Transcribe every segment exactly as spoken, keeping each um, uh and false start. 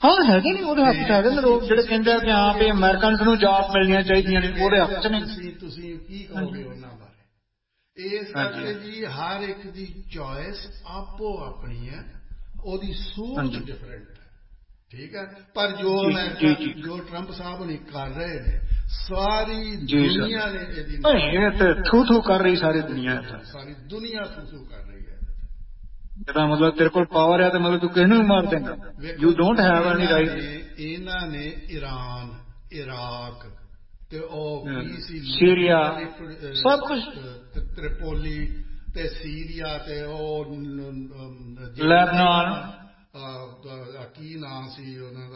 ਹਾਂ ਹੈਗੇ ਨੇ ਉਹਦੇ ਹੱਥ 'ਚ ਹੈਗੇ ਨੇ ਲੋਕ ਜਿਹੜੇ ਕਹਿੰਦੇ ਆ ਕਿ ਹਾਂ ਵੀ ਅਮਰੀਕਨਸ ਨੂੰ ਜੌਬ ਮਿਲਣੀਆਂ ਚਾਹੀਦੀਆਂ ਨੇ, ਉਹਦੇ ਹੱਥ 'ਚ ਨੇ। ਤੁਸੀਂ ਤੁਸੀਂ ਕੀ ਕਹੋਗੇ ਉਹਨਾਂ ਬਾਰੇ? ਇਸ ਕਰਕੇ ਜੀ ਹਰ ਇੱਕ ਦੀ ਚੋਇਸ ਆਪੋ ਆਪਣੀ ਹੈ, ਉਹਦੀ ਸੋਚ ਡਿਫਰੈਂਟ ਹੈ, ਠੀਕ ਹੈ। ਪਰ ਜੋ ਅਮਰੀਕਾ ਜੋ ਟਰੰਪ ਸਾਹਿਬ ਨਹੀਂ ਕਰ ਰਹੇ ਨੇ, ਸਾਰੀ ਦੁਨੀਆ ਨੇ ਇਹਦੀ ਥੂ ਥੂ ਕਰ ਰਹੀ, ਸਾਰੀ ਦੁਨੀਆ ਸਾਰੀ ਦੁਨੀਆ ਥੂ ਥੂ ਕਰ ਰਹੀ ਹੈ। ਇਹਦਾ ਮਤਲਬ ਤੇਰੇ ਕੋਲ ਪਾਵਰ ਹੈ ਤੇ ਮਤਲਬ ਤੂੰ ਕਿਸੇ ਨੂੰ ਵੀ ਮਾਰ ਦੇਂਗਾ। You don't have any right. ਇਹਨਾਂ ਨੇ ਈਰਾਨ, ਇਰਾਕ ਤੇ ਉਹ ਕੀ ਸੀ, ਸੀਰੀਆ, ਸਭ ਕੁਛ, ਤ੍ਰਿਪੋਲੀ ਤੇ ਸੀਰੀਆ ਤੇ ਉਹ ਲੈਬਨਾਨ, ਕੀ ਨਾਂ ਸੀ ਉਹਨਾਂ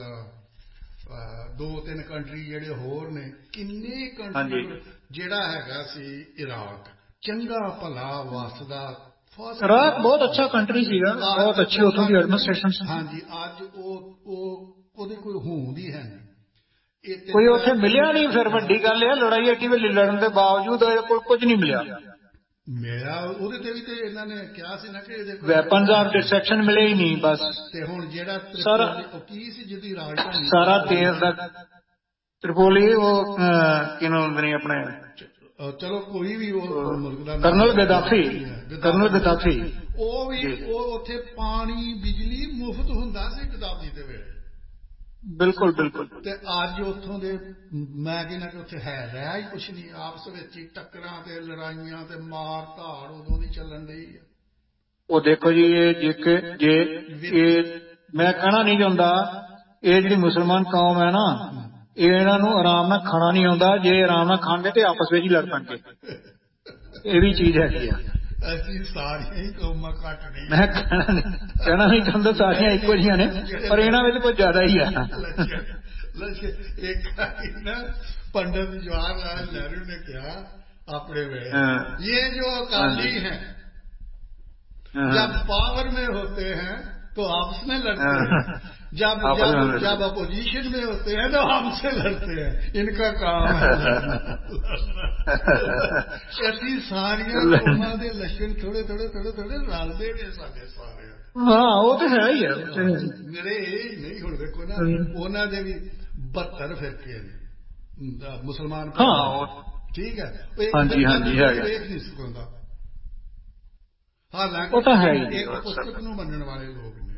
ਦਾ, ਦੋ ਤਿੰਨ ਕੰਟਰੀ ਜਿਹੜੇ ਹੋਰ ਨੇ, ਕਿੰਨੇ ਕੰਟਰੀ, ਜਿਹੜਾ ਹੈਗਾ ਸੀ ਇਰਾਕ, ਚੰਗਾ ਭਲਾ ਵਸਦਾ, ਇਰਾਕ ਬਹੁਤ ਅੱਛਾ ਕੰਟਰੀ ਸੀਗਾ, ਬਹੁਤ ਅੱਛੀ ਉੱਥੋਂ ਦੀ ਐਡਮਿਨਿਸਟ੍ਰੇਸ਼ਨ ਸੀ। ਹਾਂਜੀ, ਅੱਜ ਉਹ ਉਹ ਉਹਦੇ ਕੋਈ ਹੋਂਦ ਹੀ ਹੈ ਨਹੀਂ, ਕੋਈ ਉੱਥੇ ਮਿਲਿਆ ਨਹੀਂ। ਫਿਰ ਵੱਡੀ ਗੱਲ ਇਹ, ਲੜਾਈ ਐਡੀ ਵੱਡੀ ਲੜਨ ਦੇ ਬਾਵਜੂਦ ਕੋਲ ਕੁਝ ਨਹੀਂ ਮਿਲਿਆ। ਮੇਰਾ ਉਹਦੇ ਤੇ ਵੀ ਤੇ ਇਹਨਾਂ ਨੇ ਕਿਹਾ ਸੀ ਨਾ ਕਿ ਇਹਦੇ ਵੈਪਨਸ ਆਫ ਡਿਸਟਰਕਸ਼ਨ ਮਿਲੇ ਹੀ ਨਹੀਂ ਬਸ। ਤੇ ਹੁਣ ਜਿਹੜਾ ਸਾਰਾ ਕੀ ਸੀ ਜਿਹਦੀ ਰਾਜਧਾਨੀ ਸਾਰਾ ਤੇਲ ਦਾ ਤ੍ਰਿਪੋਲੀ, ਉਹ ਕੀ ਨਾਮ ਹੁੰਦੇ ਨੇ ਆਪਣੇ, ਚਲੋ ਕੋਈ ਵੀ ਉਹ ਮੁਲਕ ਦਾ, ਕਰਨਲ ਗਦਾਫੀ, ਕਰਨਲ ਗਦਾਫੀ, ਉਹ ਵੀ ਉਹ ਉੱਥੇ ਪਾਣੀ ਬਿਜਲੀ ਮੁਫਤ ਹੁੰਦਾ ਸੀ ਗਦਾਫੀ ਦੇ ਵੇਲੇ। ਬਿਲਕੁਲ ਬਿਲਕੁਲ। ਤੇ ਅੱਜ ਉੱਥੋਂ ਦੇ ਮੈਂ ਕਹਿੰਦਾ ਕਿ ਉੱਥੇ ਹੈ ਰਿਹਾ ਹੀ ਕੁਛ ਨਹੀਂ, ਆਪਸ ਵਿੱਚ ਹੀ ਟੱਕਰਾਂ ਤੇ ਲੜਾਈਆਂ ਤੇ ਮਾਰ ਧਾੜ ਉਦੋਂ ਦੀ ਚੱਲਣ ਡਈ ਹੈ। ਉਹ ਦੇਖੋ ਜੀ, ਇਹ ਜੇ ਜੇ ਇਹ ਮੈਂ ਕਹਿਣਾ ਨਹੀਂ ਚਾਹੁੰਦਾ, ਇਹ ਜਿਹੜੀ ਮੁਸਲਮਾਨ ਕੌਮ ਹੈ ਨਾ, ਇਹਨਾਂ ਨੂੰ ਆਰਾਮ ਨਾਲ ਖਾਣਾ ਨਹੀਂ ਆਉਂਦਾ। ਜੇ ਆਰਾਮ ਨਾਲ ਖਾਣਗੇ ਤੇ ਆਪਸ ਵਿੱਚ ਹੀ ਲੜ ਪੈਣਗੇ, ਇਹ ਵੀ ਚੀਜ਼ ਹੈਗੀ ਆ। ਅਸੀਂ ਸਾਰੀਆਂ ਹੀ ਕੌਮਾਂ ਘੱਟ ਨਹੀਂ, ਮੈਂ ਕਹਿਣਾ ਕਹਿਣਾ ਨਹੀਂ ਚਾਹੁੰਦਾ, ਸਾਰੀਆਂ ਇੱਕੋ ਜਿਹੀਆਂ ਨੇ, ਪਰ ਇਹਨਾਂ ਵਿੱਚ ਕੁਝ ਜ਼ਿਆਦਾ ਹੀ ਆ। ਇੱਕ ਨਾ ਪੰਡਿਤ ਜਵਾਹਰ ਲਾਲ ਨਹਿਰੂ ਨੇ ਕਿਹਾ अपने वे ये जो अकाली हैं जब पावर में होते हैं तो आपस में लड़ते हैं, जब जब जब अपोजिशन में होते हैं तो हमसे लड़ते हैं, इनका काम है ऐसी सारिया कौमां दे लक्षण थोड़े थोड़े थोड़े थोड़े रलते ने साडे सारे। हाँ वो तो है ही है, मेरे ये नहीं हुण देखो ना उन्हां दे भी बहत्तर फिरके ने मुसलमान, ठीक है, हाँ जी हाँ जी है, एक नहीं सिखांदा। हालांकि वो तो है ही, एक पुस्तक नूं मनण वाले लोग ने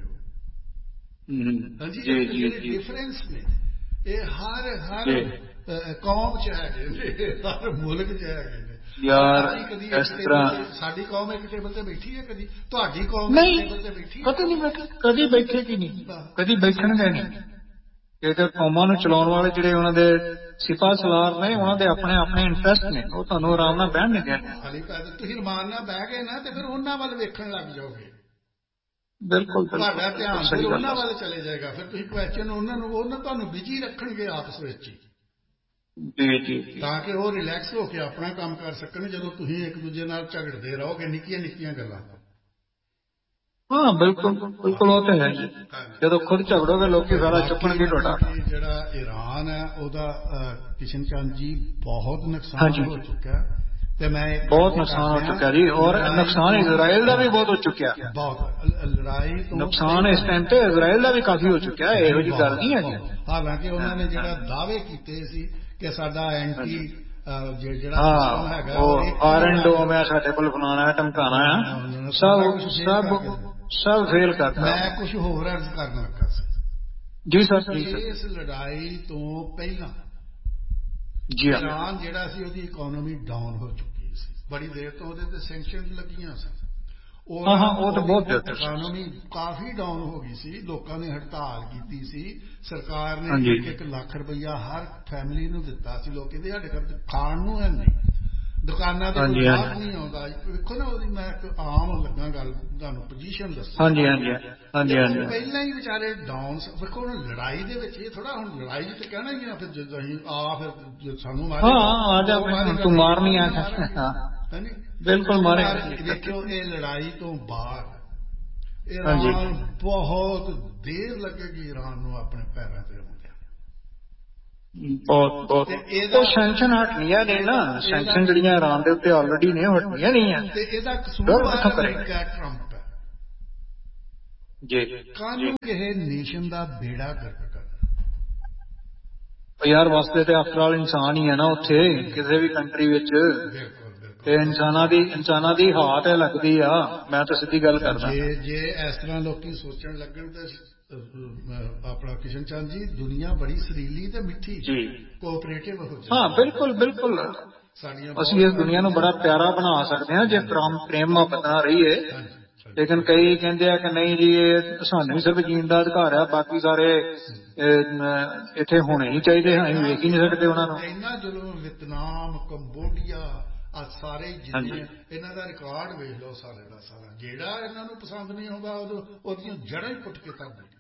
हाँ जी, जी जी जी डिफरेंस ने ये हर हर कौम च है, हर मुल्क च है यार। इस तरह साडी कौम एक टेबल ते बैठी है, कदी तुहाडी कौम नहीं टेबल ते बैठी कदी नहीं बैठी, कदी बैठेगी नहीं, कदी बैठणगे नहीं। ਇਹ ਤਾਂ ਕੌਮਾਂ ਨੂੰ ਚਲਾਉਣ ਵਾਲੇ ਜਿਹੜੇ ਉਹਨਾਂ ਦੇ ਸਿਪਾਹ ਸਲਾਰ ਨੇ, ਉਹਨਾਂ ਦੇ ਆਪਣੇ ਆਪਣੇ ਇੰਟਰਸਟ ਨੇ, ਉਹ ਤੁਹਾਨੂੰ ਆਰਾਮ ਨਾਲ ਬਹਿਣ ਨਹੀਂ ਦੇਣਗੇ। ਤੁਸੀਂ ਰਮਾਨ ਨਾਲ ਬਹਿ ਗਏ ਨਾ ਤੇ ਫਿਰ ਉਹਨਾਂ ਵੱਲ ਵੇਖਣ ਲੱਗ ਜਾਓਗੇ। ਬਿਲਕੁਲ ਤੁਹਾਡਾ ਧਿਆਨ ਫਿਰ ਉਹਨਾਂ ਵੱਲ ਚਲੇ ਜਾਏਗਾ, ਫਿਰ ਤੁਸੀਂ ਕੁਐਸਚਨ ਉਹਨਾਂ ਨੂੰ ਉਹਨਾਂ ਤੁਹਾਨੂੰ ਬਿਜੀ ਰੱਖਣਗੇ ਆਪਸ ਵਿੱਚ ਹੀ, ਜੀ ਜੀ, ਤਾਂ ਕਿ ਉਹ ਰਿਲੈਕਸ ਹੋ ਕੇ ਆਪਣਾ ਕੰਮ ਕਰ ਸਕਣ ਜਦੋਂ ਤੁਸੀਂ ਇੱਕ ਦੂਜੇ ਨਾਲ ਝਗੜਦੇ ਰਹੋਗੇ ਨਿੱਕੀਆਂ ਨਿੱਕੀਆਂ ਗੱਲਾਂ। ਹਾਂ ਬਿਲਕੁਲ ਬਿਲਕੁਲ, ਉਹ ਤਾਂ ਹੈ ਜੀ। ਜਦੋਂ ਖੁਦ ਝਗੜੋਗੇ ਲੋਕੀ ਸਾਰਾ ਚੁੱਕਣਗੇ ਤੁਹਾਡਾ। ਜਿਹੜਾ ਈਰਾਨ ਹੈ ਉਹਦਾ ਕਿਸ਼ਨ ਚੰਦ ਜੀ ਬਹੁਤ ਨੁਕਸਾਨ ਹੋ ਚੁੱਕਾ ਤੇ ਮੈਂ ਬਹੁਤ ਨੁਕਸਾਨ ਹੋ ਚੁੱਕਿਆ ਜੀ, ਔਰ ਨੁਕਸਾਨ ਇਜ਼ਰਾਈਲ ਦਾ ਵੀ ਬਹੁਤ ਹੋ ਚੁੱਕਿਆ। ਬਹੁਤ ਲੜਾਈ ਤੋਂ ਨੁਕਸਾਨ ਇਸ ਟਾਈਮ ਤੇ ਇਜ਼ਰਾਈਲ ਦਾ ਵੀ ਕਾਫੀ ਹੋ ਚੁੱਕਿਆ, ਇਹੋ ਜਿਹੀ ਗੱਲ ਨਹੀਂ ਹੈਗੀ। ਹਾਲਾਂਕਿ ਉਹਨਾਂ ਨੇ ਜਿਹੜਾ ਦਾਅਵੇ ਕੀਤੇ ਸੀ ਕਿ ਸਾਡਾ ਐਂਟੀ ਜਿਹੜਾ ਹੈਗਾ ਉਹ ਆਇਰਨ ਡੋਮ ਹੈ ਸਾਡੇ ਕੋਲ, ਫਲਾਣਾ ਹੈ ਧਮਕਾਣਾ ਹੈ, ਸਭ ਸਭ ਸਭ ਫੇਲ ਕਰਤਾ। ਮੈਂ ਕੁਝ ਹੋਰ ਅਰਜ਼ ਕਰਨ ਲੱਗਾ ਸੀ ਜੀ ਸਰ। ਇਸ ਲੜਾਈ ਤੋਂ ਪਹਿਲਾਂ ਜੀ ਈਰਾਨ ਜਿਹੜਾ ਸੀ ਉਹਦੀ ਇਕੋਨਮੀ ਡਾਊਨ ਹੋ ਚੁੱਕੀ ਸੀ, ਬੜੀ ਦੇਰ ਤੋਂ ਉਹਦੇ ਤੇ ਸੈਂਕਸ਼ਨ ਲੱਗੀਆਂ ਸਨ। ਹਾਂ ਹਾਂ ਉਹ ਤਾਂ ਬਹੁਤ ਦੇਰ ਇਕੋਨਮੀ ਕਾਫੀ ਡਾਊਨ ਹੋ ਗਈ ਸੀ, ਲੋਕਾਂ ਨੇ ਹੜਤਾਲ ਕੀਤੀ ਸੀ, ਸਰਕਾਰ ਨੇ ਇੱਕ ਇੱਕ ਲੱਖ ਰੁਪਈਆ ਹਰ ਫੈਮਿਲੀ ਨੂੰ ਦਿੱਤਾ ਸੀ। ਲੋਕ ਕਹਿੰਦੇ ਸਾਡੇ ਘਰ ਖਾਣ ਨੂੰ ਹੈ ਨਹੀਂ, ਦੁਕਾਨਾਂ ਤੇ ਕੋਈ ਗਾਹਕ ਨਹੀਂ ਆਉਂਦਾ। ਵੇਖੋ ਨਾ ਉਹਦੀ ਮੈਂ ਇੱਕ ਆਮ ਲੱਗਾ ਗੱਲ ਤੁਹਾਨੂੰ ਪੋਜੀਸ਼ਨ ਦੱਸਾਂ। ਹਾਂਜੀ ਹਾਂਜੀ ਹਾਂਜੀ ਹਾਂਜੀ, ਪਹਿਲਾਂ ਹੀ ਵਿਚਾਰੇ ਡਾਊਨ। ਵੇਖੋ ਹੁਣ ਲੜਾਈ ਦੇ ਵਿੱਚ ਇਹ ਥੋੜਾ, ਹੁਣ ਲੜਾਈ ਚ ਕਹਿਣਾ ਹੀ ਆ ਫਿਰ ਜਦੋਂ ਅਸੀਂ ਆ ਫਿਰ ਸਾਨੂੰ ਮਾਰੇ, ਹਾਂ ਆ ਜਾ ਤੂੰ ਮਾਰਨੀ ਆ, ਬਿਲਕੁਲ ਮਾਰੇ। ਦੇਖਿਓ ਇਹ ਲੜਾਈ ਤੋਂ ਬਾਅਦ ਈਰਾਨ ਬਹੁਤ ਦੇਰ ਲੱਗੇਗੀ ਈਰਾਨ ਨੂੰ ਆਪਣੇ ਪੈਰਾਂ ਤੇ ਆਉਂਦਿਆਂ। ਬਹੁਤ ਬਹੁਤ ਉਹ ਸੈਂਕਸ਼ਨ ਹਟਣੀਆਂ ਨੇ ਨਾ, ਸੈਂਕਸ਼ਨ ਜਿਹੜੀਆਂ ਈਰਾਨ ਦੇ ਉੱਤੇ ਆਲਰੇਡੀ ਨੇ ਹਟਣੀਆਂ ਨਹੀਂ ਆ। ਤੇ ਇਹਦਾ ਕਸੂਰ ਅਮਰੀਕਾ ਟਰੰਪ ਹੈ। ਜੀ ਕਾਹਨੂੰ ਕਿਸੇ ਨੇਸ਼ਨ ਦਾ ਬੇੜਾ ਗਰਕ ਕਰਨਾ। ਯਾਰ ਵਾਸਤੇ ਤੇ ਆਫਟਰ ਆਲ ਇਨਸਾਨ ਹੀ ਹੈ ਨਾ ਉੱਥੇ ਕਿਸੇ ਵੀ ਕੰਟਰੀ ਵਿੱਚ, ਤੇ ਇਨਸਾਨਾਂ ਦੀ ਇਨਸਾਨਾਂ ਦੀ ਹਾਟ ਲੱਗਦੀ ਆ। ਮੈਂ ਤਾਂ ਸਿੱਧੀ ਗੱਲ ਕਰਦਾ, ਜੇ ਜੇ ਇਸ ਤਰ੍ਹਾਂ ਲੋਕੀ ਸੋਚਣ ਲੱਗਣ ਤੇ ਆਪਣਾ ਕਿਸ਼ਨ ਚੰਦ ਜੀ, ਦੁਨੀਆ ਬੜੀ ਸੁਰੀਲੀ ਤੇ ਮਿੱਠੀ ਜੀ ਕੋਆਪਰੇਟਿਵ ਹੋ ਜਾਏ। ਹਾਂ ਬਿਲਕੁਲ ਬਿਲਕੁਲ, ਅਸੀਂ ਇਸ ਦੁਨੀਆ ਨੂੰ ਬੜਾ ਪਿਆਰਾ ਬਣਾ ਸਕਦੇ ਹਾਂ ਜੇ ਪ੍ਰੇਮ ਮੁਹੱਬਤ ਨਾਲ ਰਹੀਏ। ਲੇਕਿਨ ਕਈ ਕਹਿੰਦੇ ਆ ਕਿ ਨਹੀਂ ਜੀ ਇਹ ਸਾਨੂੰ ਵੀ ਸਿਰਫ ਜੀਣ ਦਾ ਅਧਿਕਾਰ ਆ, ਬਾਕੀ ਸਾਰੇ ਇੱਥੇ ਹੋਣੇ ਹੀ ਚਾਹੀਦੇ, ਅਸੀਂ ਵੇਖ ਹੀ ਨਹੀਂ ਸਕਦੇ ਉਹਨਾਂ ਨੂੰ। ਇੰਨਾ ਜਦੋਂ ਵਿਤਨਾਮ, ਕੰਬੋਡੀਆ ਆ ਸਾਰੇ ਜਿੰਨੇ ਇਹਨਾਂ ਦਾ ਰਿਕਾਰਡ ਵੇਖ ਲਓ ਸਾਰੇ ਦਾ ਸਾਰਾ, ਜਿਹੜਾ ਇਹਨਾਂ ਨੂੰ ਪਸੰਦ ਨਹੀਂ ਆਉਂਦਾ ਉਦੋਂ ਉਹਦੀਆਂ ਜੜ੍ਹਾਂ ਹੀ ਪੁੱਟ ਕੇ ਧਰ ਦਿੰਦੇ।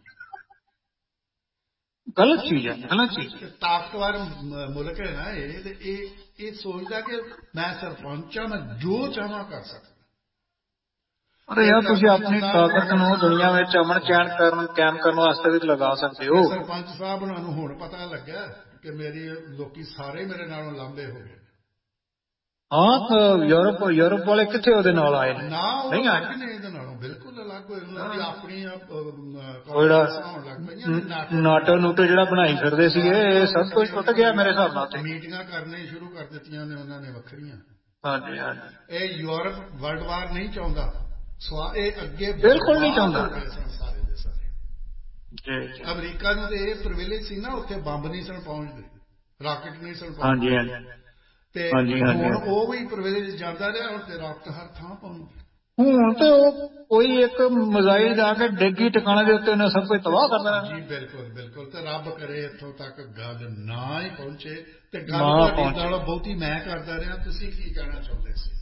ਗਲਤ ਚੀਜ਼ ਹੈ, ਗਲਤ ਚੀਜ਼। ਤਾਕਤਵਰ ਮੁਲਕ ਹੈ ਨਾ ਇਹ, ਤੇ ਇਹ ਇਹ ਸੋਚਦਾ ਕਿ ਮੈਂ ਸਰਪੰਚ ਹਾਂ, ਮੈਂ ਜੋ ਚਾਹਾਂ ਕਰ ਸਕਦਾ। ਅਰੇ ਯਾਰ ਤੁਸੀਂ ਆਪਣੀ ਤਾਕਤ ਨੂੰ ਦੁਨੀਆ ਵਿੱਚ ਅਮਨ ਚੈਨ ਕਰਨ ਕਾਇਮ ਕਰਨ ਵਾਸਤੇ ਵੀ ਲਗਾ ਸਕਦੇ ਹੋ। ਸਰਪੰਚ ਸਾਹਿਬ ਉਹਨਾਂ ਨੂੰ ਹੁਣ ਪਤਾ ਲੱਗਾ ਕਿ ਮੇਰੀ ਲੋਕੀ ਸਾਰੇ ਮੇਰੇ ਨਾਲੋਂ ਲਾਂਭੇ ਹੋ ਗਏ। ਹਾਂ ਯੂਰਪ ਯੂਰਪ ਵਾਲੇ ਕਿੱਥੇ ਉਹਦੇ ਨਾਲ ਆਏ ਨੇ? ਨਹੀਂ ਆਏ ਇਹਦੇ ਨਾਲੋਂ ਬਿਲਕੁਲ ਅਲੱਗ ਹੋਏ। ਉਹਨਾਂ ਦੀ ਆਪਣੀ ਹੋਣ ਲੱਗ ਪਈਆਂ। ਨਾਟੋ ਨੂਟੋ ਜਿਹੜਾ ਬਣਾਈ ਫਿਰਦੇ ਸੀਗੇ ਇਹ ਸਭ ਕੁਝ ਟੁੱਟ ਗਿਆ ਮੇਰੇ ਹਿਸਾਬ ਨਾਲ। ਮੀਟਿੰਗਾਂ ਕਰਨੀਆਂ ਸ਼ੁਰੂ ਕਰ ਦਿੱਤੀਆਂ ਨੇ ਉਹਨਾਂ ਨੇ ਵੱਖਰੀਆਂ। ਹਾਂਜੀ ਹਾਂਜੀ, ਇਹ ਯੂਰਪ ਵਰਲਡ ਵਾਰ ਨਹੀਂ ਚਾਹੁੰਦਾ, ਸਵਾ ਇਹ ਅੱਗੇ ਬਿਲਕੁਲ ਨਹੀਂ ਚਾਹੁੰਦਾ। ਸਾਰੇ ਦੇ ਸਾਰੇ ਅਮਰੀਕਾ ਨੂੰ ਤੇ ਇਹ ਪ੍ਰਿਵਿਲੇਜ ਸੀ ਨਾ, ਉੱਥੇ ਬੰਬ ਨਹੀਂ ਸਨ ਪਹੁੰਚਦੇ, ਰਾਕਟ ਨਹੀਂ ਸਨ ਪਹੁੰਚਦੇ। ਹਾਂਜੀ ਹਾਂਜੀ, ਤੇ ਹੁਣ ਉਹ ਵੀ ਪ੍ਰਿਵਿਲੇਜ ਜਾਂਦਾ ਰਿਹਾ, ਹੁਣ ਤੇ ਰਾਕਟ ਹਰ ਥਾਂ ਪਹੁੰਚਦੇ। ਹੁਣ ਤੇ ਉਹ ਕੋਈ ਇੱਕ ਮਿਜ਼ਾਈਲ ਜਾ ਕੇ ਡਿੱਗੀ ਟਿਕਾਣੇ ਦੇ ਉੱਤੇ ਉਹਨੇ ਸਭ ਕੁਝ ਤਬਾਹ ਕਰ ਦੇਣਾ। ਜੀ ਬਿਲਕੁਲ ਬਿਲਕੁਲ, ਤੇ ਰੱਬ ਕਰੇ ਇੱਥੋਂ ਤੱਕ ਗੱਲ ਨਾ ਹੀ ਪਹੁੰਚੇ। ਤੇ ਗੱਲ ਤੁਹਾਡੀ ਨਾਲ ਬਹੁਤੀ ਮੈਂ ਕਰਦਾ ਰਿਹਾ, ਤੁਸੀਂ ਕੀ ਕਹਿਣਾ ਚਾਹੁੰਦੇ ਸੀ?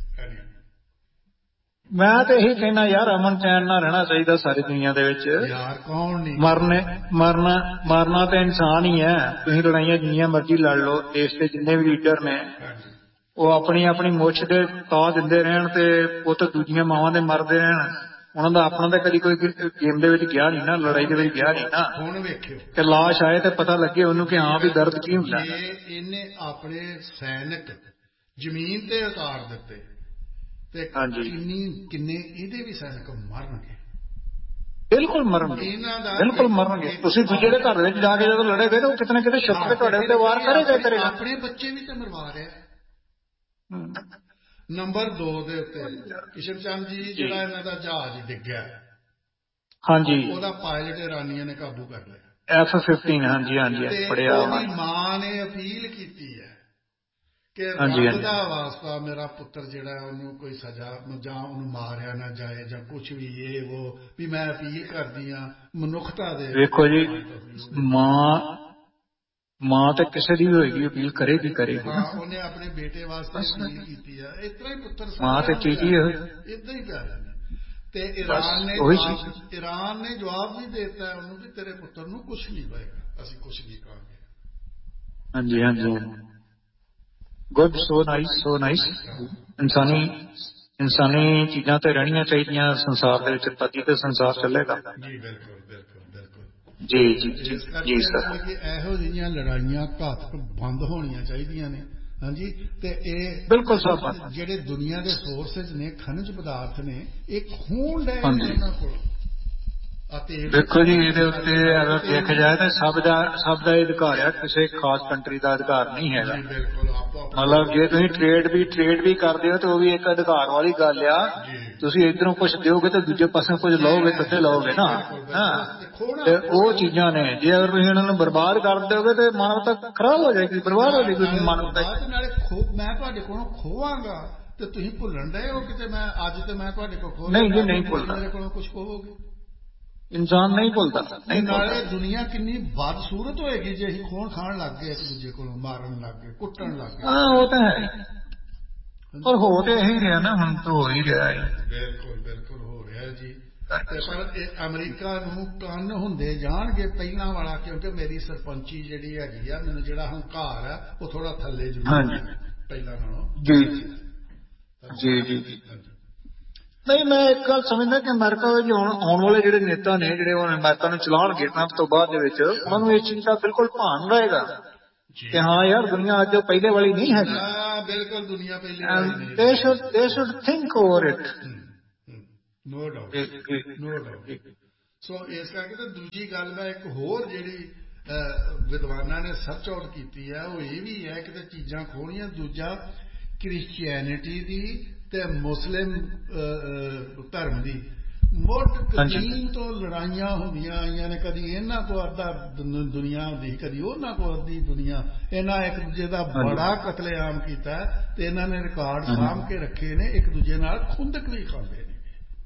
ਮੈਂ ਤੇ ਇਹੀ ਕਹਿਣਾ ਯਾਰ, ਅਮਨ ਚੈਨ ਨਾਲ ਰਹਿਣਾ ਚਾਹੀਦਾ ਸਾਰੀ ਦੁਨੀਆ ਦੇ ਵਿੱਚ। ਯਾਰ ਕੌਣ ਨਹੀਂ ਮਰਨੇ ਮਰਨਾ ਮਰਨਾ ਤੇ ਇਨਸਾਨ ਹੀ ਹੈ। ਤੁਸੀਂ ਲੜਾਈਆਂ ਜਿੰਨੀਆਂ ਮਰਜ਼ੀ ਲੜ ਲਓ, ਦੇਸ਼ ਦੇ ਜਿੰਨੇ ਵੀ ਲੀਡਰ ਨੇ ਉਹ ਆਪਣੀ ਆਪਣੀ ਮੁੱਛ ਦੇ ਤਾਅ ਦਿੰਦੇ ਰਹਿਣ ਤੇ ਪੁੱਤ ਦੂਜੀਆਂ ਮਾਵਾਂ ਦੇ ਮਰਦੇ ਰਹਿਣ। ਉਹਨਾਂ ਦਾ ਆਪਣਾ ਤਾਂ ਕਦੀ ਕੋਈ ਗੇਮ ਦੇ ਵਿੱਚ ਗਿਆ ਨਹੀਂ ਨਾ, ਲੜਾਈ ਦੇ ਵਿੱਚ ਗਿਆ ਨਹੀਂ ਨਾ। ਹੁਣ ਵੇਖਿਓ ਕਿ ਲਾਸ਼ ਆਏ ਤੇ ਪਤਾ ਲੱਗੇ ਉਹਨੂੰ ਕਿ ਹਾਂ ਵੀ ਦਰਦ ਕੀ ਹੁੰਦਾ। ਇਹਨੇ ਆਪਣੇ ਸੈਨਿਕ ਜ਼ਮੀਨ ਤੇ ਉਤਾਰ ਦਿੱਤੇ ਤੇ ਕਿੰਨੀ ਕਿੰਨੇ ਇਹਦੇ ਵੀ ਸੈਨਿਕ ਮਰਨਗੇ। ਬਿਲਕੁਲ ਮਰਨਗੇ, ਬਿਲਕੁਲ ਮਰਨਗੇ। ਤੁਸੀਂ ਦੂਜੇ ਦੇ ਘਰ ਵਿੱਚ ਜਾ ਕੇ ਜਦੋਂ ਲੜੇਗੇ ਤਾਂ ਉਹ ਕਿਤੇ ਨਾ ਕਿਤੇ ਛੁਪ ਕੇ ਤੁਹਾਡੇ ਉੱਤੇ ਵਾਰ ਕਰੇਗਾ ਕਰੇਗਾ। ਆਪਣੇ ਬੱਚੇ ਵੀ ਤੇ ਮਰਵਾ ਰਿਹਾ। ਨੰਬਰ ਦੋ ਦੇ ਉੱਤੇ ਕਿਸ਼ਨ ਚੰਦ ਜੀ, ਜਿਹੜਾ ਇਹਨਾਂ ਦਾ ਜਹਾਜ਼ ਡਿੱਗਿਆ, ਹਾਂਜੀ, ਉਹਦਾ ਪਾਇਲਟ ਇਰਾਨੀਆਂ ਨੇ ਕਾਬੂ ਕਰ ਲਿਆ, ਐਫ ਫਿਫਟੀਨ। ਹਾਂਜੀ ਹਾਂਜੀ, ਪੜਿਆ। ਉਹਦੀ ਮਾਂ ਨੇ ਅਪੀਲ ਕੀਤੀ ਹੈ ਕਿ ਰੱਬ ਦਾ ਵਾਸਤਾ ਮੇਰਾ ਪੁੱਤਰ ਜਿਹੜਾ ਉਹਨੂੰ ਕੋਈ ਸਜ਼ਾ ਜਾਂ ਉਹਨੂੰ ਮਾਰਿਆ ਨਾ ਜਾਏ ਜਾਂ ਕੁਛ ਵੀ ਇਹ ਉਹ ਵੀ ਮੈਂ ਅਪੀਲ ਕਰਦੀ ਹਾਂ ਮਨੁੱਖਤਾ ਦੇ। ਵੇਖੋ ਜੀ, ਮਾਂ ਮਾਂ ਤੇ ਕਿਸੇ ਦੀ ਵੀ ਹੋਏਗੀ ਅਪੀਲ ਕਰੇਗੀ ਕਰੇਗੀ। ਹਾਂ, ਉਹਨੇ ਆਪਣੇ ਬੇਟੇ ਵਾਸਤੇ ਅਪੀਲ ਕੀਤੀ ਆ। ਇਸ ਤਰ੍ਹਾਂ ਹੀ ਪੁੱਤਰ ਮਾਂ ਤੇ ਕੀ ਕੀ ਏਦਾਂ ਹੀ ਪਿਆਰੇ ਨੇ। ਤੇ ਈਰਾਨ ਨੇ ਈਰਾਨ ਨੇ ਜਵਾਬ ਵੀ ਦੇ ਦਿੱਤਾ ਉਹਨੂੰ ਕਿ ਤੇਰੇ ਪੁੱਤਰ ਨੂੰ ਕੁਛ ਨਹੀਂ ਹੋਏਗਾ, ਅਸੀਂ ਕੁਛ ਨਹੀਂ ਕਹਾਂਗੇ। ਹਾਂਜੀ ਹਾਂਜੀ, good, so nice, so nice. ਇਨਸਾਨੀ ਇਨਸਾਨੀ ਚੀਜ਼ਾਂ ਤੇ ਰਹਿਣੀਆਂ ਚਾਹੀਦੀਆਂ ਸੰਸਾਰ ਦੇ ਵਿੱਚ, ਤਦੀ ਤੇ ਸੰਸਾਰ ਚੱਲੇਗਾ। ਜੀ ਬਿਲਕੁਲ ਬਿਲਕੁਲ ਬਿਲਕੁਲ, ਜੀ ਜੀ ਜੀ ਸਰ। ਇਹੋ ਜਿਹੀਆਂ ਲੜਾਈਆਂ ਘਾਤਕ ਬੰਦ ਹੋਣੀਆਂ ਚਾਹੀਦੀਆਂ ਨੇ। ਹਾਂਜੀ, ਤੇ ਇਹ ਬਿਲਕੁਲ ਸਰ, ਜਿਹੜੇ ਦੁਨੀਆ ਦੇ ਸੋਰਸਿਸ ਨੇ, ਖਣਿਜ ਪਦਾਰਥ ਨੇ, ਇਹ ਖੂਨ ਡੈ ਇਹਨਾਂ ਕੋਲ। ਦੇਖੋ ਜੀ, ਇਹਦੇ ਉੱਤੇ ਅਗਰ ਦੇਖਿਆ ਜਾਏ ਤਾਂ ਸਭ ਦਾ ਸਭ ਦਾ ਅਧਿਕਾਰ ਹੈ, ਕਿਸੇ ਖਾਸ ਕੰਟਰੀ ਦਾ ਅਧਿਕਾਰ ਨਹੀਂ ਹੈਗਾ। ਮਤਲਬ ਜੇ ਤੁਸੀਂ ਟ੍ਰੇਡ ਵੀ ਟ੍ਰੇਡ ਵੀ ਕਰਦੇ ਹੋ ਤਾਂ ਉਹ ਵੀ ਇੱਕ ਅਧਿਕਾਰ ਵਾਲੀ ਗੱਲ ਆ। ਤੁਸੀਂ ਇੱਧਰੋਂ ਕੁਛ ਦਿਓਗੇ ਤਾਂ ਦੂਜੇ ਪਾਸੇ ਕੁਝ ਲਓਗੇ, ਕਿੱਥੇ ਲਓਗੇ ਨਾ। ਹਾਂ, ਤੇ ਉਹ ਚੀਜ਼ਾਂ ਨੇ। ਜੇ ਅਗਰ ਤੁਸੀਂ ਇਹਨਾਂ ਨੂੰ ਬਰਬਾਦ ਕਰ ਦਿਓਗੇ ਤੇ ਮਾਨਵਤਾ ਖਰਾਬ ਹੋ ਜਾਏਗੀ, ਬਰਬਾਦ ਹੋ ਜਾਏਗੀ ਮਾਨਵਤਾ। ਨਾਲੇ ਮੈਂ ਤੁਹਾਡੇ ਕੋਲੋਂ ਖੋਵਾਂਗਾ ਤੇ ਤੁਸੀਂ ਭੁੱਲਣ ਡਏ ਹੋ ਕਿਤੇ ਮੈਂ ਅੱਜ ਤੇ ਮੈਂ ਤੁਹਾਡੇ ਕੋਲ ਖੋ ਨਹੀਂ ਜੀ, ਨਹੀਂ ਭੁੱਲਦਾ। ਮੇਰੇ ਕੋਲੋਂ ਕੁਛ ਖੋਵੋਗੇ, ਇਨਸਾਨ ਨਹੀਂ ਭੁੱਲਦਾ। ਨਾਲੇ ਦੁਨੀਆ ਕਿੰਨੀ ਬਦਸੂਰਤ ਹੋਏਗੀ ਜੇ ਅਸੀਂ ਖੋਣ ਖਾਣ ਲੱਗ ਗਏ, ਇੱਕ ਦੂਜੇ ਕੋਲੋਂ ਮਾਰਨ ਲੱਗ ਗਏ, ਕੁੱਟਣ ਲੱਗ ਗਏ। ਹਾਂ, ਉਹ ਤਾਂ ਹੈ, ਪਰ ਹੋ ਤੇ ਇਹੀ ਰਿਹਾ ਨਾ, ਹੁਣ ਤਾਂ ਹੋ ਹੀ ਰਿਹਾ ਹੈ। ਬਿਲਕੁਲ ਬਿਲਕੁਲ ਹੋ ਰਿਹਾ ਜੀ। ਤੇ ਪਰ ਇਹ ਅਮਰੀਕਾ ਨੂੰ ਕੰਨ ਹੁੰਦੇ ਜਾਣਗੇ ਪਹਿਲਾਂ ਵਾਲਾ, ਕਿਉਂਕਿ ਮੇਰੀ ਸਰਪੰਚੀ ਜਿਹੜੀ ਹੈਗੀ ਆ, ਮੈਨੂੰ ਜਿਹੜਾ ਹੰਕਾਰ ਆ ਉਹ ਥੋੜਾ ਥੱਲੇ ਜ਼ਰੂਰ ਪਹਿਲਾਂ ਨਾਲੋਂ। ਜੀ ਜੀ ਜੀ ਜੀ। ਨਹੀਂ, ਮੈਂ ਇੱਕ ਗੱਲ ਸਮਝਦਾ ਕਿ ਅਮਰੀਕਾ ਵਿੱਚ ਹੁਣ ਆਉਣ ਵਾਲੇ ਜਿਹੜੇ ਨੇਤਾ ਨੇ, ਜਿਹੜੇ ਹੁਣ ਅਮਰੀਕਾ ਨੂੰ ਚਲਾਉਣਗੇ ਟਰੰਪ ਤੋਂ ਬਾਅਦ ਦੇ ਵਿੱਚ, ਉਹਨਾਂ ਨੂੰ ਇਸ ਚੀਜ਼ ਦਾ ਬਿਲਕੁਲ ਭਾਨ ਰਹੇਗਾ ਕਿ ਹਾਂ ਯਾਰ ਦੁਨੀਆ ਅੱਜ ਪਹਿਲੇ ਵਾਲੀ ਨਹੀਂ ਹੈਗੀ। ਬਿਲਕੁਲ ਦੁਨੀਆ ਪਹਿਲੇ ਵਾਲੀ ਨਹੀਂ। they should they should think over it। No doubt, no doubt। ਸੋ ਇਸ ਕਰਕੇ ਤੇ ਦੂਜੀ ਗੱਲ ਮੈਂ ਇੱਕ ਹੋਰ ਜਿਹੜੀ ਵਿਦਵਾਨਾਂ ਨੇ ਸਰਚ ਆਊਟ ਕੀਤੀ ਹੈ ਉਹ ਇਹ ਵੀ ਹੈ ਕਿਤੇ ਚੀਜ਼ਾਂ ਖੋਣੀਆਂ। ਦੂਜਾ ਕ੍ਰਿਸਚੀਅਨਿਟੀ ਦੀ ਤੇ ਮੁਸਲਿਮ ਧਰਮ ਦੀ ਮੁੱਢ ਕਦੀਮ ਤੋਂ ਲੜਾਈਆਂ ਹੁੰਦੀਆਂ ਆਈਆਂ ਨੇ। ਕਦੀ ਇਹਨਾਂ ਕੋਲ ਅੱਧਾ ਦੁਨੀਆ ਹੁੰਦੀ, ਕਦੀ ਉਹਨਾਂ ਕੋਲ ਅੱਧੀ ਦੁਨੀਆ। ਇਹਨਾਂ ਇੱਕ ਦੂਜੇ ਦਾ ਬੜਾ ਕਤਲੇਆਮ ਕੀਤਾ ਤੇ ਇਹਨਾਂ ਨੇ ਰਿਕਾਰਡ ਸਾਂਭ ਕੇ ਰੱਖੇ ਨੇ। ਇੱਕ ਦੂਜੇ ਨਾਲ ਖੁੰਦਕ ਵੀ ਖਾਂਦੇ ਨੇ।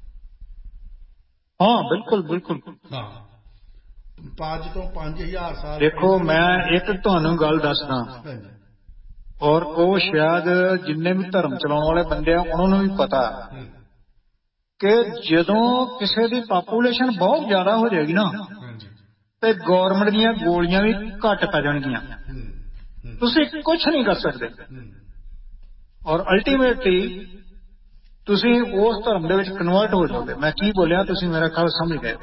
ਹਾਂ ਬਿਲਕੁਲ ਬਿਲਕੁਲ। ਹਾਂ ਪੰਜ ਤੋਂ ਪੰਜ ਹਜ਼ਾਰ ਸਾਲ। ਦੇਖੋ ਮੈਂ ਇੱਕ ਤੁਹਾਨੂੰ ਗੱਲ ਦੱਸਦਾ, ਔਰ ਉਹ ਸ਼ਾਇਦ ਜਿੰਨੇ ਵੀ ਧਰਮ ਚਲਾਉਣ ਵਾਲੇ ਬੰਦੇ ਆ ਉਹਨਾਂ ਨੂੰ ਵੀ ਪਤਾ ਕਿ ਜਦੋਂ ਕਿਸੇ ਦੀ ਪਾਪੂਲੇਸ਼ਨ ਬਹੁਤ ਜ਼ਿਆਦਾ ਹੋ ਜਾਏਗੀ ਨਾ ਤੇ ਗੌਰਮੈਂਟ ਦੀਆਂ ਗੋਲੀਆਂ ਵੀ ਘੱਟ ਪੈ ਜਾਣਗੀਆਂ। ਤੁਸੀਂ ਕੁਛ ਨਹੀਂ ਕਰ ਸਕਦੇ ਔਰ ਅਲਟੀਮੇਟਲੀ ਤੁਸੀਂ ਉਸ ਧਰਮ ਦੇ ਵਿੱਚ ਕਨਵਰਟ ਹੋ ਜਾਓਗੇ। ਮੈਂ ਕੀ ਬੋਲਿਆ ਤੁਸੀਂ ਮੇਰਾ ਖਿਆਲ ਸਮਝ ਗਏ।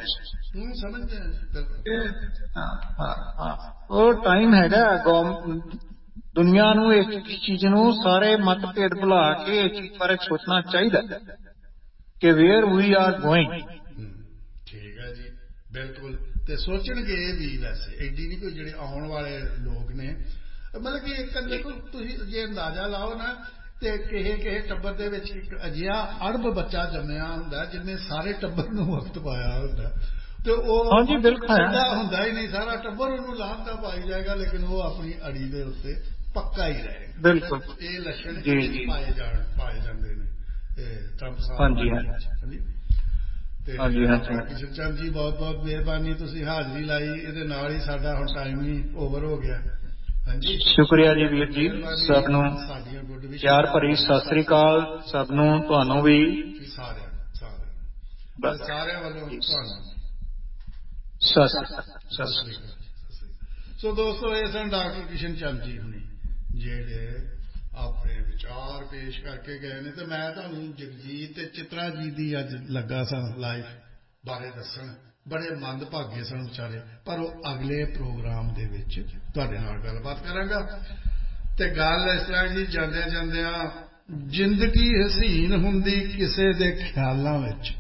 ਉਹ ਟਾਈਮ ਹੈਗਾ ਦੁਨੀਆ ਨੂੰ ਇਸ ਚੀਜ਼ ਨੂੰ ਸਾਰੇ ਮਤਭੇਦ ਭੁਲਾ ਕੇ ਇਸ ਚੀਜ਼ ਬਾਰੇ ਸੋਚਣਾ ਚਾਹੀਦਾ ਕਿ ਵੇਅਰ ਵੀ ਆਰ ਗੋਇੰਗ। ਠੀਕ ਹੈ ਜੀ ਬਿਲਕੁਲ। ਤੇ ਸੋਚਣਗੇ ਇਹ ਵੀ ਵੈਸੇ ਐਡੀ ਨਹੀਂ ਕੋਈ ਜਿਹੜੇ ਆਉਣ ਵਾਲੇ ਲੋਕ ਨੇ। ਮਤਲਬ ਕਿ ਇੱਕ ਦੇਖੋ ਤੁਸੀਂ ਜੇ ਅੰਦਾਜ਼ਾ ਲਾਓ ਨਾ ਤੇ ਕਿਸੇ ਕਿਸੇ ਟੱਬਰ ਦੇ ਵਿੱਚ ਇੱਕ ਅਜਿਹਾ ਅੜਬ ਬੱਚਾ ਜੰਮਿਆ ਹੁੰਦਾ ਜਿਹਨੇ ਸਾਰੇ ਟੱਬਰ ਨੂੰ ਵਕਤ ਪਾਇਆ ਹੁੰਦਾ ਤੇ ਉਹ ਹੁੰਦਾ ਹੀ ਨਹੀਂ। ਸਾਰਾ ਟੱਬਰ ਉਹਨੂੰ ਲਾਹਨਤਾਂ ਪਾਈ ਜਾਏਗਾ ਲੇਕਿਨ ਉਹ ਆਪਣੀ ਅੜੀ ਦੇ ਉੱਤੇ ਪੱਕਾ ਹੀ ਰਹੇਗਾ। ਬਿਲਕੁਲ ਇਹ ਲੱਛਣ ਪਾਏ ਜਾਣ ਪਾਏ ਜਾਂਦੇ ਨੇ ਟਰੰਪ ਸਾਹਿਬ। ਹਾਂਜੀ ਹਾਂਜੀ ਤੇ ਕਿਸ਼ਨ ਚੰਦ ਜੀ ਬਹੁਤ ਬਹੁਤ ਮਿਹਰਬਾਨੀ ਤੁਸੀਂ ਹਾਜ਼ਰੀ ਲਾਈ। ਇਹਦੇ ਨਾਲ ਹੀ ਸਾਡਾ ਹੁਣ ਟਾਈਮ ਹੀ ਓਵਰ ਹੋ ਗਿਆ। ਹਾਂਜੀ ਸ਼ੁਕਰੀਆ ਜੀ ਵੀਰ ਜੀ। ਸਭ ਨੂੰ ਪਿਆਰ ਭਰੀ ਸਤਿ ਸ੍ਰੀ ਅਕਾਲ। ਸਭ ਨੂੰ ਤੁਹਾਨੂੰ ਵੀ ਸਾਰਿਆਂ ਸਾਰਿਆਂ ਸਾਰਿਆਂ ਵੱਲੋਂ ਤੁਹਾਨੂੰ ਸਤਿ ਸ੍ਰੀ ਅਕਾਲ। ਸੋ ਦੋਸਤੋ ਇਹ ਸਨ ਡਾਕਟਰ ਕਿਸ਼ਨ ਚੰਦ ਜੀ ਹੁਣੀ ਜਿਹੜੇ ਆਪਣੇ ਵਿਚਾਰ ਪੇਸ਼ ਕਰਕੇ ਗਏ ਨੇ। ਤੇ ਮੈਂ ਤੁਹਾਨੂੰ ਜਗਜੀਤ ਤੇ ਚਿਤਰਾ ਜੀ ਦੀ ਅੱਜ ਲੱਗਾ ਸਾਂ ਲਾਈਫ ਬਾਰੇ ਦੱਸਣ। ਬੜੇ ਮੰਦਭਾਗੇ ਸਨ ਵਿਚਾਰੇ ਪਰ ਉਹ ਅਗਲੇ ਪ੍ਰੋਗਰਾਮ ਦੇ ਵਿੱਚ ਤੁਹਾਡੇ ਨਾਲ ਗੱਲਬਾਤ ਕਰਾਂਗਾ। ਤੇ ਗੱਲ ਇਸ ਤਰ੍ਹਾਂ ਜੀ ਜਾਂਦਿਆਂ ਜਾਂਦਿਆਂ ਜ਼ਿੰਦਗੀ ਹਸੀਨ ਹੁੰਦੀ ਕਿਸੇ ਦੇ ਖਿਆਲਾਂ ਵਿੱਚ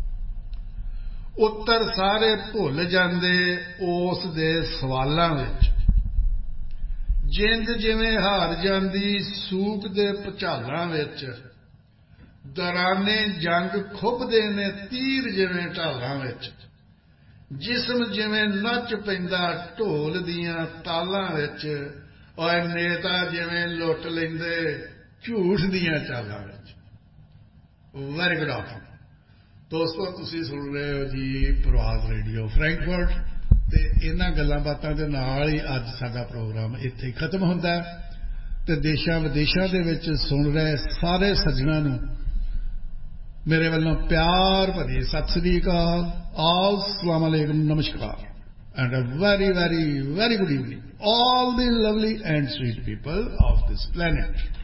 ਉੱਤਰ ਸਾਰੇ ਭੁੱਲ ਜਾਂਦੇ ਉਸ ਦੇ ਸਵਾਲਾਂ ਵਿੱਚ। ਜਿੰਦ ਜਿਵੇਂ ਹਾਰ ਜਾਂਦੀ ਸੂਕ ਦੇ ਭੁਚਾਲਾਂ ਵਿੱਚ। ਦੌਰਾਨੇ ਜੰਗ ਖੁੱਭਦੇ ਨੇ ਤੀਰ ਜਿਵੇਂ ਢਾਲਾਂ ਵਿੱਚ। ਜਿਸਮ ਜਿਵੇਂ ਨੱਚ ਪੈਂਦਾ ਢੋਲ ਦੀਆਂ ਤਾਲਾਂ ਵਿੱਚ। ਔਰ ਨੇਤਾ ਜਿਵੇਂ ਲੁੱਟ ਲੈਂਦੇ ਝੂਠ ਦੀਆਂ ਚਾਲਾਂ ਵਿੱਚ। ਵੈਰੀ ਗੁੱਡ ਆਫਟਰਨੂਨ ਦੋਸਤੋ। ਤੁਸੀਂ ਸੁਣ ਰਹੇ ਹੋ ਜੀ ਪ੍ਰਵਾਸ ਰੇਡੀਓ ਫਰੈਂਕਫਰਟ ਤੇ ਇਹਨਾਂ ਗੱਲਾਂ ਬਾਤਾਂ ਦੇ ਨਾਲ ਹੀ ਅੱਜ ਸਾਡਾ ਪ੍ਰੋਗਰਾਮ ਇੱਥੇ ਹੀ ਖਤਮ ਹੁੰਦਾ ਹੈ। ਤੇ ਦੇਸ਼ਾਂ ਵਿਦੇਸ਼ਾਂ ਦੇ ਵਿੱਚ ਸੁਣ ਰਹੇ ਸਾਰੇ ਸੱਜਣਾਂ ਨੂੰ ਮੇਰੇ ਵੱਲੋਂ ਪਿਆਰ ਭਰੀ ਸਤਿ ਸ੍ਰੀ ਅਕਾਲ। अस्सलाम वालेकुम नमस्कार and a very very very good evening all the lovely and sweet people of this planet.